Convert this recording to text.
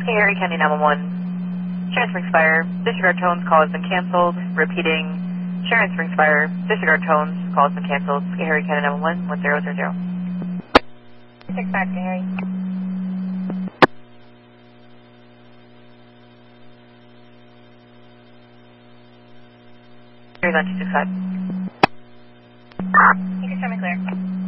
Harry County 911. Sharon Springs Fire. Disregard tones. Call has been canceled. Repeating. Sharon Springs Fire. Disregard tones. Call has been canceled. Harry County 911. 1000. 65 to Harry. Harry's on 265. You can show me clear.